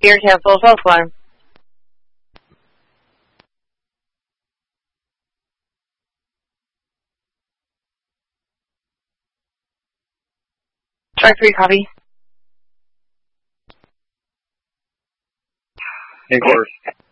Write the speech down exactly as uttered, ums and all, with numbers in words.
Gear cancel, false alarm. Track three, copy. In course.